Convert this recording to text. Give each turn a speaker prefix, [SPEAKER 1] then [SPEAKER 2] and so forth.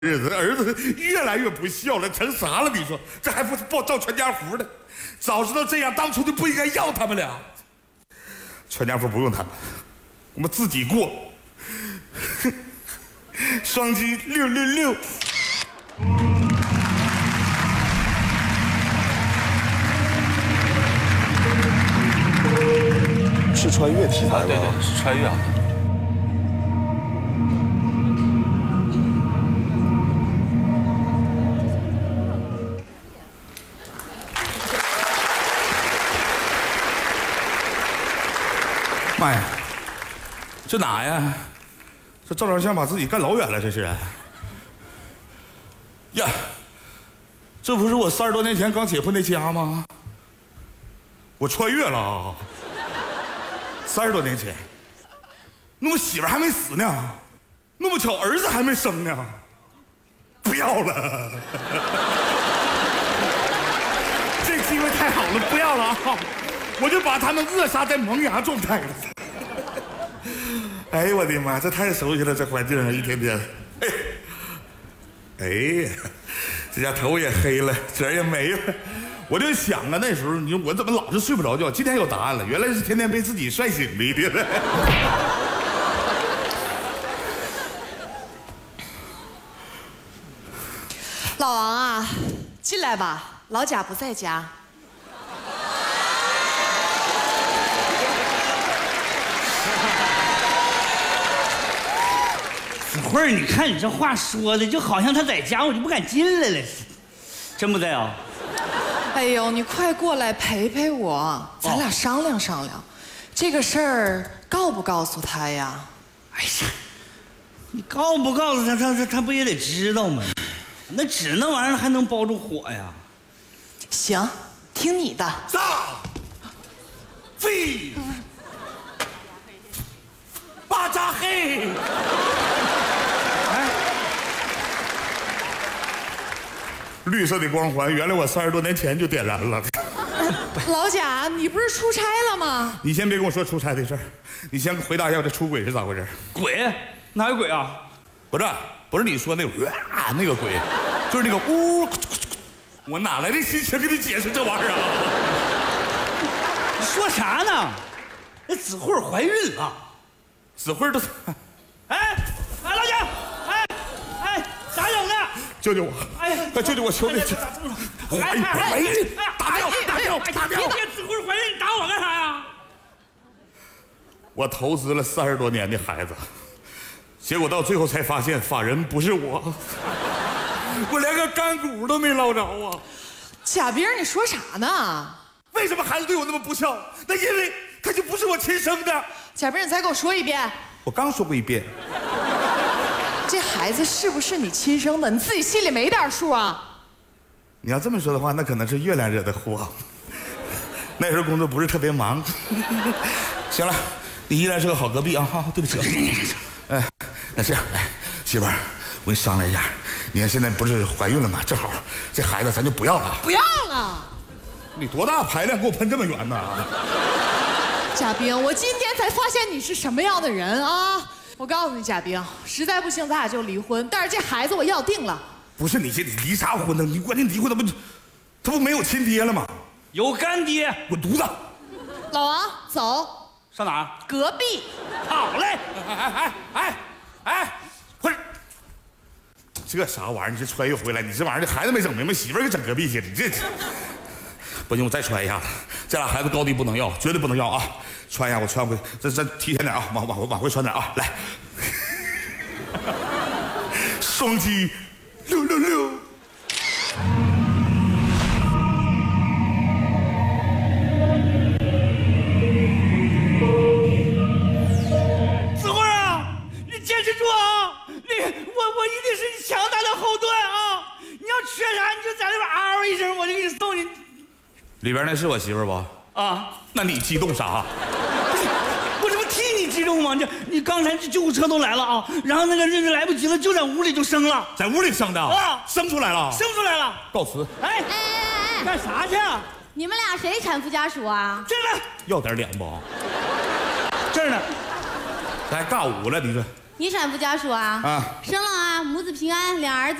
[SPEAKER 1] 日子，儿子越来越不孝了，成啥了？你说这还不是报照全家福呢？早知道这样，当初就不应该要他们俩。全家福不用他们，我们自己过。双击666。
[SPEAKER 2] 是穿越题材吗？
[SPEAKER 3] 对对，是穿越啊。
[SPEAKER 1] 妈呀，这哪呀？这照张相把自己干老远了，这是。呀，这不是我30多年前刚结婚那家吗？我穿越了啊！30多年前，那我媳妇还没死呢，那么巧儿子还没生呢，不要了。这机会太好了，不要了啊！我就把他们扼杀在萌芽状态了。哎呦我的妈，这太熟悉了，这环境上一天天。哎呀，这家头也黑了，褶也没了。我就想啊，那时候你说我怎么老是睡不着觉？今天有答案了，原来是天天被自己帅醒的一天。
[SPEAKER 4] 老王啊，进来吧，老贾不在家。
[SPEAKER 5] 子慧儿，你看你这话说的，就好像他在家，我就不敢进来了。真不在啊？
[SPEAKER 4] 哎呦，你快过来陪陪我，咱俩商量商量，这个事儿告不告诉他呀？
[SPEAKER 5] 哎呀，你告不告诉他，他不也得知道吗？那纸那玩意儿还能包住火呀？
[SPEAKER 4] 行，听你的。
[SPEAKER 1] 上，飞，巴扎黑。绿色的光环，原来我30多年前就点燃了。
[SPEAKER 4] 老贾，你不是出差了吗？
[SPEAKER 1] 你先别跟我说出差的事儿，你先回答一下这出轨是咋回事？
[SPEAKER 5] 鬼？哪有鬼啊？
[SPEAKER 1] 不是你说那个那个鬼，就是那个呜。我哪来的心情给你解释这玩意儿啊？
[SPEAKER 5] 你说啥呢？那子慧怀孕了。
[SPEAKER 1] 子慧都……
[SPEAKER 5] 哎，老贾，哎，咋整的？
[SPEAKER 1] 救救我！哎，快救救我！求你！怀孕！打掉！
[SPEAKER 5] 别子慧怀孕，你打我干啥呀？
[SPEAKER 1] 我投资了30多年的孩子，结果到最后才发现法人不是我，我连个干股都没捞着啊！
[SPEAKER 4] 贾冰，你说啥呢？
[SPEAKER 1] 为什么孩子对我那么不孝？那因为他就不是我亲生的。
[SPEAKER 4] 贾冰，你再给我说一遍。
[SPEAKER 1] 我刚说过一遍。
[SPEAKER 4] 这孩子是不是你亲生的？你自己心里没点数啊？
[SPEAKER 1] 你要这么说的话，那可能是月亮惹的祸。那时候工作不是特别忙。行了，你依然是个好隔壁啊！好，对不起。哎，那这样，哎，媳妇儿，我跟你商量一下，你看现在不是怀孕了吗？正好这孩子咱就不要了。
[SPEAKER 4] 不要了。
[SPEAKER 1] 你多大排量给我喷这么远呢？
[SPEAKER 4] 贾冰，我今天才发现你是什么样的人啊！我告诉你，贾冰，实在不行咱俩就离婚，但是这孩子我要定了。
[SPEAKER 1] 不是你这离啥婚呢？你关键离婚他不没有亲爹了吗？
[SPEAKER 5] 有干爹，
[SPEAKER 1] 滚犊子！
[SPEAKER 4] 老王，走。
[SPEAKER 5] 上哪儿？
[SPEAKER 4] 隔壁。
[SPEAKER 5] 好嘞。
[SPEAKER 1] 哎，快点！这啥玩意儿？你这穿越回来，你这玩意儿这孩子没整明白，媳妇儿给整隔壁去了，你这不行，我再穿一下子。这俩孩子高低不能要，绝对不能要啊！穿一下，我穿回，这提前点啊，往回穿点啊！来，双击666。
[SPEAKER 5] 子慧啊，你坚持住啊！我一定是你强大的后盾啊！你要缺啥你就在那边嗷一声，我就给你送你。
[SPEAKER 1] 里边那是我媳妇儿吧？
[SPEAKER 5] 啊，
[SPEAKER 1] 那你激动啥？
[SPEAKER 5] 我这不替你激动吗？你刚才这救护车都来了啊，然后那个日子来不及了，就在屋里就生了，
[SPEAKER 1] 在屋里生的
[SPEAKER 5] 啊，
[SPEAKER 1] 生出来了，
[SPEAKER 5] 生出来了，
[SPEAKER 1] 告辞。
[SPEAKER 5] 哎，干啥去？
[SPEAKER 6] 你们俩谁产妇家属啊？
[SPEAKER 5] 这呢？
[SPEAKER 1] 要点脸不？
[SPEAKER 5] 这儿呢。
[SPEAKER 1] 咱还尬舞了，你说？
[SPEAKER 6] 你产妇家属啊？
[SPEAKER 1] 啊，
[SPEAKER 6] 生了啊，母子平安，两儿子。